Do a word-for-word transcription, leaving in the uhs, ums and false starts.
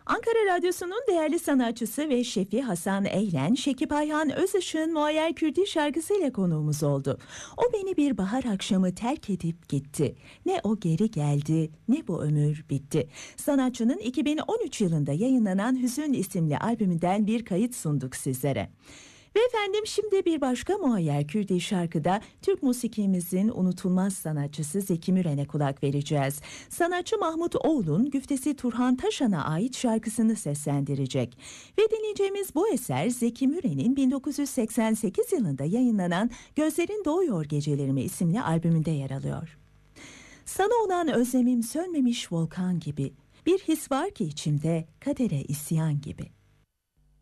Ankara Radyosu'nun değerli sanatçısı ve şefi Hasan Eylen, Şekip Ayhan Özışık'ın Muayyer Kürdi şarkısıyla konuğumuz oldu. O beni bir bahar akşamı terk edip gitti. Ne o geri geldi, ne bu ömür bitti. Sanatçının iki bin on üç yılında yayınlanan Hüzün isimli albümünden bir kayıt sunduk sizlere. Ve efendim şimdi bir başka Muayyer Kürdi şarkıda Türk musikimizin unutulmaz sanatçısı Zeki Müren'e kulak vereceğiz. Sanatçı Mahmut Oğlun güftesi Turhan Taşan'a ait şarkısını seslendirecek. Ve dinleyeceğimiz bu eser Zeki Müren'in bin dokuz yüz seksen sekiz yılında yayınlanan Gözlerin Doğuyor Gecelerime isimli albümünde yer alıyor. Sana olan özlemim sönmemiş volkan gibi, bir his var ki içimde kadere isyan gibi.